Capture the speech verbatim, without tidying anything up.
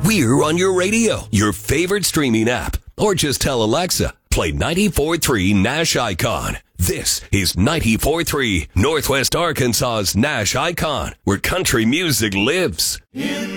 We're on your radio, your favorite streaming app, or just tell Alexa, play ninety-four point three Nash Icon. This is ninety-four point three Northwest Arkansas's Nash Icon, where country music lives. In